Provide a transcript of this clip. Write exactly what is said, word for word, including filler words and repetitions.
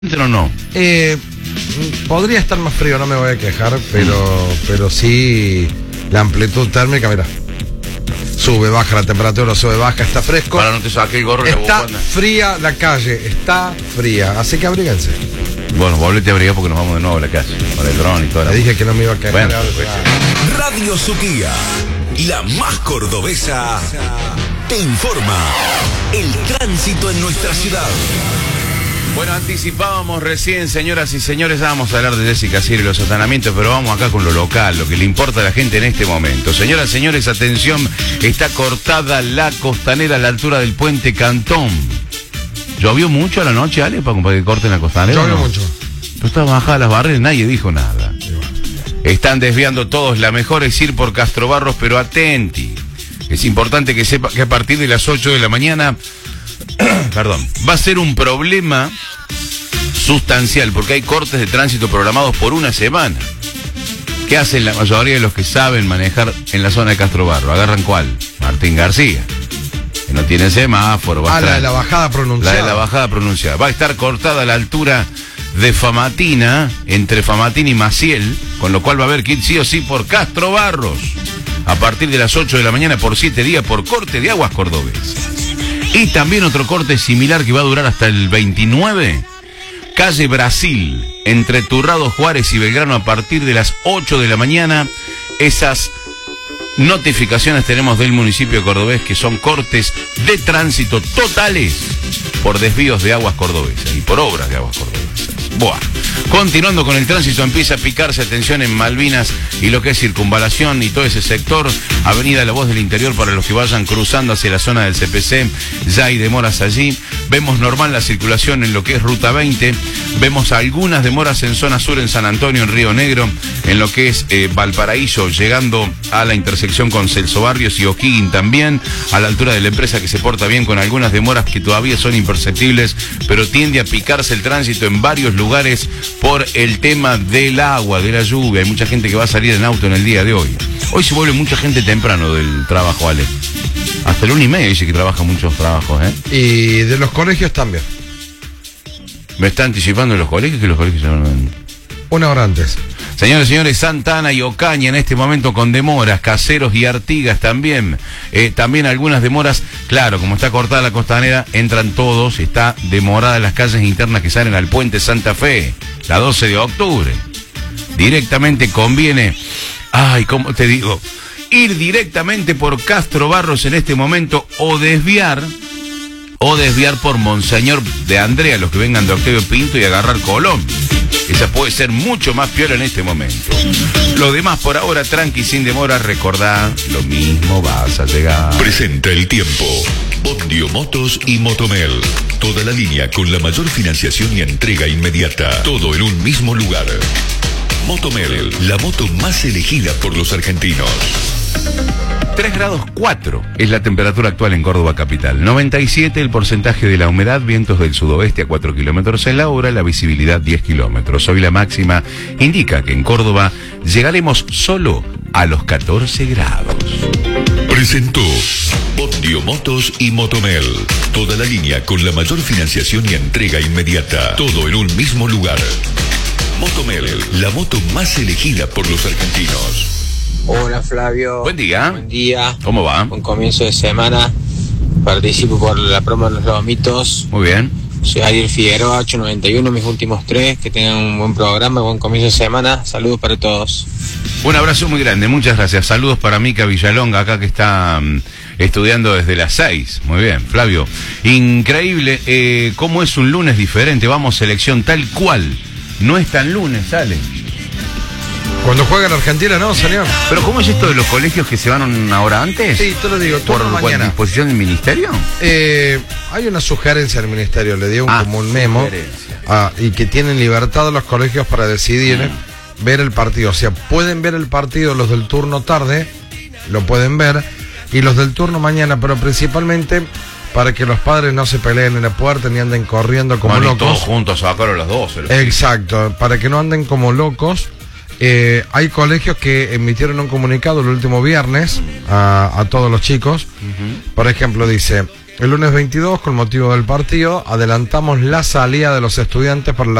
¿O no? Eh, podría estar más frío, no me voy a quejar, pero, pero sí la amplitud térmica, mira. Sube, baja la temperatura, sube, baja, está fresco. Para no te saque el gorro. Está fría la calle, está fría, así que abríguense. Bueno, vos te abrigás porque nos vamos de nuevo a la calle, con el dron y todo. Le dije que no me iba a quejar. Bueno, pues, Radio Suquía, la más cordobesa, te informa el tránsito en nuestra ciudad. Bueno, anticipábamos recién, señoras y señores, vamos a hablar de Jessica Sierra y los sotanamientos, pero vamos acá con lo local, lo que le importa a la gente en este momento. Señoras y señores, atención, está cortada la costanera a la altura del puente Cantón. ¿Llovió mucho a la noche, Ale, para que corten la costanera? Llovió ¿no? mucho. Tú estabas bajada las barreras, nadie dijo nada. Están desviando todos, la mejor es ir por Castro Barros, pero atenti. Es importante que sepa que a partir de las ocho de la mañana... Perdón, va a ser un problema sustancial porque hay cortes de tránsito programados por una semana. ¿Qué hacen la mayoría de los que saben manejar en la zona de Castro Barro? ¿Agarran cuál? Martín García, que no tiene semáforo. Va ah, a estar, la de la bajada pronunciada. La de la bajada pronunciada. Va a estar cortada a la altura de Famatina, entre Famatina y Maciel, con lo cual va a haber que ir sí o sí por Castro Barros a partir de las ocho de la mañana por siete días por corte de aguas cordobesas. Y también otro corte similar que va a durar hasta el veintinueve, calle Brasil, entre Turrado Juárez y Belgrano a partir de las ocho de la mañana. Esas notificaciones tenemos del municipio cordobés que son cortes de tránsito totales por desvíos de aguas cordobesas y por obras de aguas cordobesas. Buah. Continuando con el tránsito, empieza a picarse, atención, en Malvinas y lo que es Circunvalación y todo ese sector, Avenida La Voz del Interior, para los que vayan cruzando hacia la zona del C P C, ya hay demoras allí. Vemos normal la circulación en lo que es Ruta veinte, vemos algunas demoras en zona sur, en San Antonio, en Río Negro, en lo que es eh, Valparaíso, llegando a la intersección con Celso Barrios y O'Higgins también, a la altura de la empresa que se porta bien, con algunas demoras que todavía son imperceptibles, pero tiende a picarse el tránsito en varios lugares por el tema del agua, de la lluvia. Hay mucha gente que va a salir en auto en el día de hoy. Hoy se vuelve mucha gente temprano del trabajo, Ale. Hasta el una y media dice que trabaja muchos trabajos, ¿eh? Y de los colegios también. Me está anticipando en los colegios que los colegios se van... Una hora antes. Señores y señores, Santa Ana y Ocaña en este momento con demoras, Caseros y Artigas también. Eh, también algunas demoras, claro, como está cortada la costanera, entran todos, está demorada las calles internas que salen al puente Santa Fe, la doce de octubre. Directamente conviene, ay, ¿cómo te digo? Ir directamente por Castro Barros en este momento o desviar, o desviar por Monseñor de Andrea, los que vengan de Octavio Pinto, y agarrar Colón. Esa puede ser mucho más piola en este momento. Lo demás por ahora, tranqui, sin demora. Recordá, lo mismo vas a llegar. Presenta el tiempo. Bondio Motos y Motomel. Toda la línea con la mayor financiación y entrega inmediata. Todo en un mismo lugar. Motomel, la moto más elegida por los argentinos. tres grados cuatro es la temperatura actual en Córdoba capital. noventa y siete el porcentaje de la humedad, vientos del sudoeste a cuatro kilómetros en la hora, la visibilidad diez kilómetros. Hoy la máxima indica que en Córdoba llegaremos solo a los catorce grados. Presentó Bondio Motos y Motomel. Toda la línea con la mayor financiación y entrega inmediata. Todo en un mismo lugar. Motomel, la moto más elegida por los argentinos. Hola Flavio. Buen día. Buen día. ¿Cómo va? Buen comienzo de semana. Participo por la promo de los lomitos. Muy bien. Soy Ariel Figueroa, ocho noventa y uno, mis últimos tres. Que tengan un buen programa, buen comienzo de semana. Saludos para todos. Un abrazo muy grande, muchas gracias. Saludos para Mica Villalonga, acá que está um, estudiando desde las seis. Muy bien, Flavio. Increíble, eh, cómo es un lunes diferente. Vamos, selección tal cual. No es tan lunes, sale. Cuando juega en Argentina, no, señor. Pero ¿cómo es esto de los colegios que se van una hora antes? Sí, te lo digo, ¿Por mañana. disposición del ministerio? Eh, hay una sugerencia del ministerio, le dio un, ah, como un memo, ah, y que tienen libertad los colegios para decidir mm. ver el partido. O sea, pueden ver el partido los del turno tarde, lo pueden ver, y los del turno mañana, pero principalmente para que los padres no se peleen en la puerta ni anden corriendo como no, locos. Todos juntos a sacarlo a las doce. Exacto, para que no anden como locos. Eh, hay colegios que emitieron un comunicado el último viernes a, a todos los chicos. Uh-huh. Por ejemplo, dice: El lunes veintidós, con motivo del partido, adelantamos la salida de los estudiantes para la